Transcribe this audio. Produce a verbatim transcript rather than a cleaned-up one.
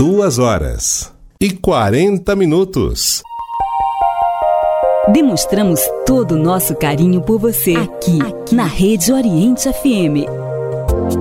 Duas horas e quarenta minutos. Demonstramos todo o nosso carinho por você aqui, aqui na Rede Oriente F M.